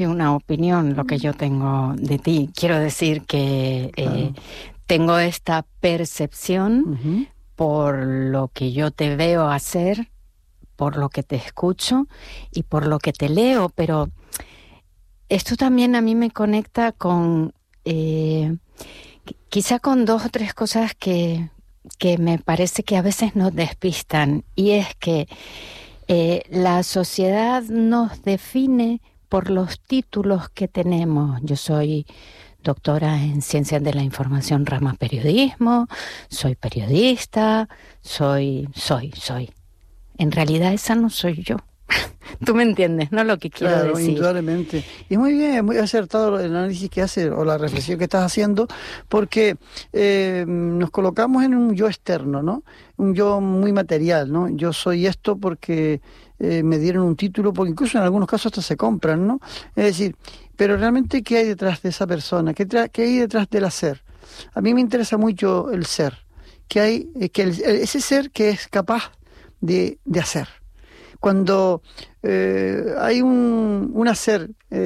Una opinión, lo que yo tengo de ti. Quiero decir que tengo esta percepción por lo que yo te veo hacer, por lo que te escucho y por lo que te leo, pero esto también a mí me conecta con, quizá con 2 o 3 cosas que me parece que a veces nos despistan, y es que la sociedad nos define por los títulos que tenemos. Yo soy doctora en Ciencias de la Información, rama periodismo, soy periodista, soy. En realidad esa no soy yo. Tú me entiendes, ¿no? Lo que quiero decir. Claro, indudablemente. Y muy bien, muy acertado el análisis que hace o la reflexión que estás haciendo, porque nos colocamos en un yo externo, ¿no? Un yo muy material, ¿no? Yo soy esto porque me dieron un título, porque incluso en algunos casos hasta se compran, ¿no? Es decir, pero realmente, ¿qué hay detrás de esa persona? ¿Qué hay detrás del hacer? A mí me interesa mucho el ser. ¿Qué hay? Ese ser que es capaz de hacer. Cuando hay un hacer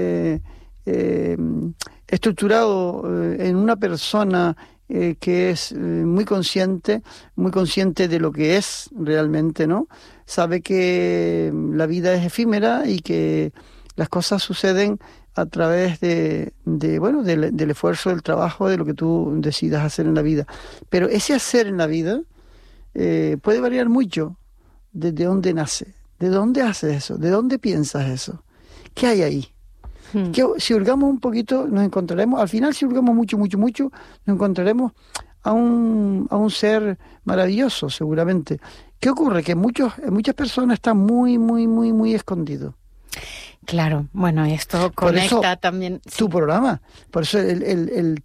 estructurado en una persona que es muy consciente de lo que es realmente, ¿no? Sabe que la vida es efímera y que las cosas suceden a través del esfuerzo, del trabajo, de lo que tú decidas hacer en la vida. Pero ese hacer en la vida puede variar mucho desde dónde nace. ¿De dónde haces eso? ¿De dónde piensas eso? ¿Qué hay ahí? Si hurgamos un poquito, nos encontraremos, al final si hurgamos mucho, nos encontraremos a un ser maravilloso, seguramente. ¿Qué ocurre? Que muchas personas están muy escondidos. Claro, bueno, esto conecta también. Sí. Tu programa, por eso el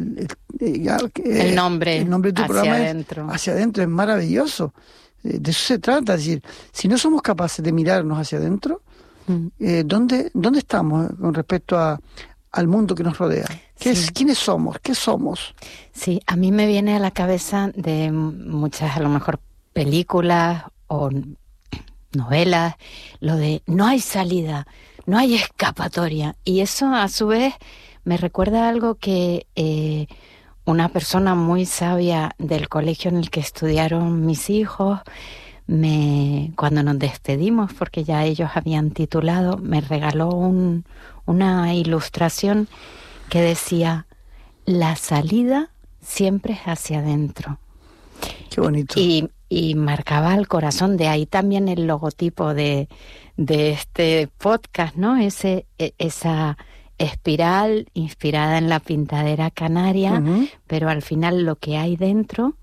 nombre de tu programa adentro. Hacia adentro, es maravilloso. De eso se trata, es decir, si no somos capaces de mirarnos hacia adentro, ¿dónde estamos con respecto al mundo que nos rodea? ¿Quiénes somos? ¿Qué somos? Sí, a mí me viene a la cabeza de muchas, a lo mejor, películas o novelas, lo de no hay salida, no hay escapatoria. Y eso, a su vez, me recuerda algo que una persona muy sabia del colegio en el que estudiaron mis hijos, cuando nos despedimos, porque ya ellos habían titulado, me regaló una ilustración que decía: la salida siempre es hacia adentro. Qué bonito. Y marcaba el corazón. De ahí también el logotipo de este podcast, ¿no? Esa espiral inspirada en la pintadera canaria, pero al final lo que hay dentro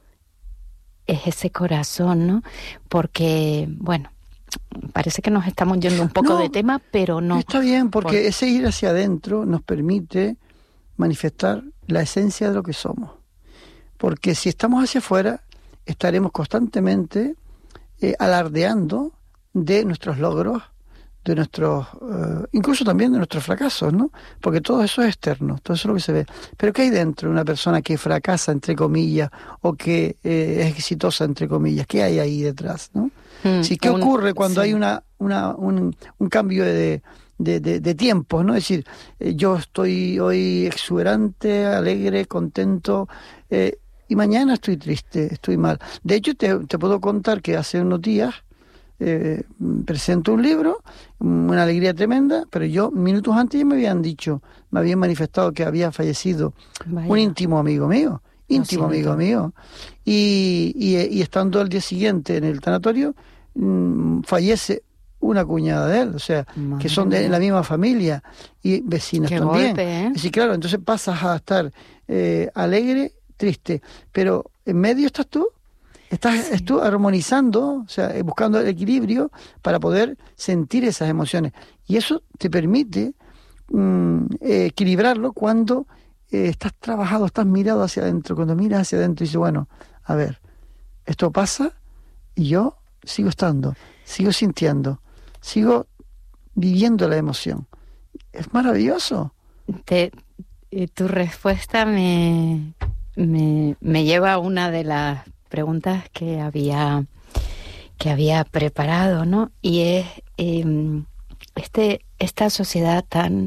es ese corazón, ¿no? Porque, bueno, parece que nos estamos yendo un poco de tema, pero no. Está bien, porque ese ir hacia adentro nos permite manifestar la esencia de lo que somos. Porque si estamos hacia afuera, estaremos constantemente alardeando de nuestros logros, de nuestros, incluso también de nuestros fracasos, ¿no? Porque todo eso es externo, todo eso es lo que se ve. Pero ¿qué hay dentro de una persona que fracasa, entre comillas, o que es exitosa, entre comillas? ¿Qué hay ahí detrás, no? ¿Qué ocurre cuando hay un cambio de tiempos, ¿no? Es decir, yo estoy hoy exuberante, alegre, contento, y mañana estoy triste, estoy mal. De hecho, te puedo contar que hace unos días presento un libro, una alegría tremenda, pero yo minutos antes ya me habían manifestado que había fallecido un íntimo amigo mío, y estando al día siguiente en el tanatorio, fallece una cuñada de él, o sea, que son de la misma familia y vecinas también. Golpe, Sí, claro, entonces pasas a estar alegre, triste, pero en medio estás tú. Estás tú armonizando, o sea, buscando el equilibrio para poder sentir esas emociones. Y eso te permite equilibrarlo cuando estás trabajado, estás mirado hacia adentro. Cuando miras hacia adentro y dices, bueno, a ver, esto pasa y yo sigo estando, sigo sintiendo, sigo viviendo la emoción. Es maravilloso. Tu respuesta me lleva a una de las preguntas que había preparado, ¿no? Y es esta sociedad tan